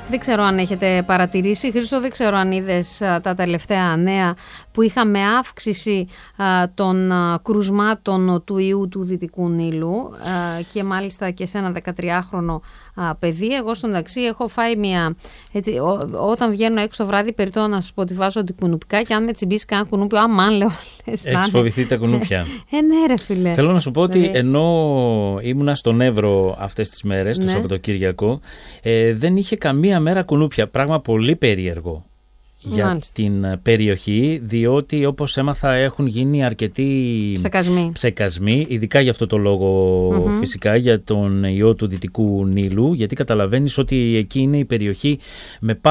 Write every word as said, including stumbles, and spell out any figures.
Δεν ξέρω αν έχετε παρατηρήσει, Χρήστο, δεν ξέρω αν είδες α, τα τελευταία νέα που είχαμε αύξηση α, των α, κρουσμάτων του ιού του Δυτικού Νείλου α, και μάλιστα και σε ένα δεκατριάχρονο α, παιδί. Εγώ στον ταξί έχω φάει μια, έτσι, ό, όταν βγαίνω έξω το βράδυ περιττώ να σας πω ότι βάζω αντικουνουπικά και αν με τσιμπήσει κανένα κουνούπι, αμάν λέω. Έχεις φοβηθεί τα κουνούπια? Ε, ναι ρε φίλε. Θέλω να σου πω ότι δηλαδή... ενώ ήμουνα στον Εύρο αυτές τις μέρες, ναι. το Σαββατοκύριακο, ε, δεν είχε καμία μέρα κουνούπια, πράγμα πολύ περίεργο για Μάλιστα. την περιοχή, διότι όπως έμαθα έχουν γίνει αρκετοί ψεκασμοί, ψεκασμοί ειδικά για αυτό το λόγο mm-hmm. φυσικά για τον ιό του Δυτικού Νείλου, γιατί καταλαβαίνεις ότι εκεί είναι η περιοχή με